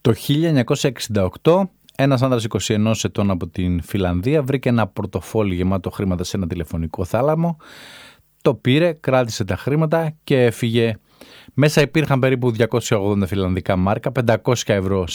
Το 1968 ένας άνδρας 21 ετών από την Φιλανδία βρήκε ένα πορτοφόλι γεμάτο χρήματα σε ένα τηλεφωνικό θάλαμο, το πήρε, κράτησε τα χρήματα και έφυγε. Μέσα υπήρχαν περίπου 280 φιλανδικά μάρκα, 500 ευρώ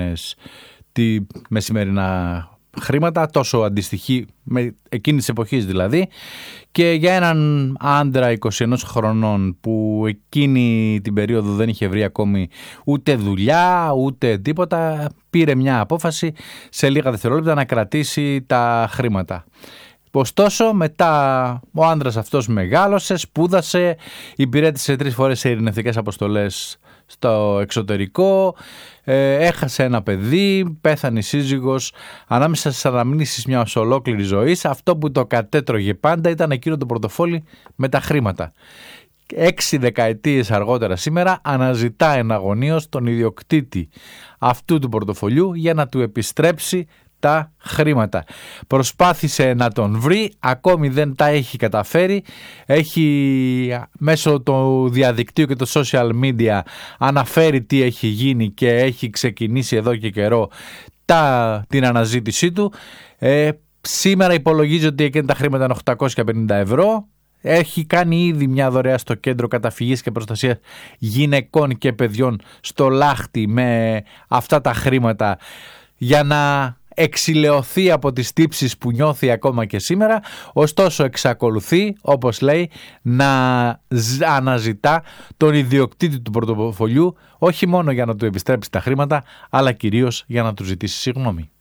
με σημερινά χρήματα, τόσο αντιστοιχεί με εκείνης της εποχής δηλαδή, και για έναν άντρα 21 χρονών που εκείνη την περίοδο δεν είχε βρει ακόμη ούτε δουλειά ούτε τίποτα, πήρε μια απόφαση σε λίγα δευτερόλεπτα να κρατήσει τα χρήματα. Ωστόσο, μετά ο άντρας αυτός μεγάλωσε, σπούδασε, υπηρέτησε 3 φορές σε ειρηνευτικές αποστολές στο εξωτερικό, έχασε ένα παιδί, πέθανε η σύζυγος. Ανάμεσα στις αναμνήσεις μιας ολόκληρης ζωής, αυτό που το κατέτρωγε πάντα ήταν εκείνο το πορτοφόλι με τα χρήματα. 6 δεκαετίες αργότερα σήμερα αναζητά εναγωνίως τον ιδιοκτήτη αυτού του πορτοφολιού για να του επιστρέψει τα χρήματα. Προσπάθησε να τον βρει, ακόμη δεν τα έχει καταφέρει. Έχει μέσω του διαδικτύου και το social media αναφέρει τι έχει γίνει και έχει ξεκινήσει εδώ και καιρό την αναζήτησή του. Σήμερα υπολογίζει ότι εκείνα τα χρήματα είναι 850 ευρώ. Έχει κάνει ήδη μια δωρεά στο Κέντρο Καταφυγής και Προστασίας Γυναικών και Παιδιών στο Λάχτη με αυτά τα χρήματα για να εξηλαιωθεί από τις τύψεις που νιώθει ακόμα και σήμερα. Ωστόσο εξακολουθεί, όπως λέει, να αναζητά τον ιδιοκτήτη του πορτοφολιού, όχι μόνο για να του επιστρέψει τα χρήματα, αλλά κυρίως για να του ζητήσει συγγνώμη.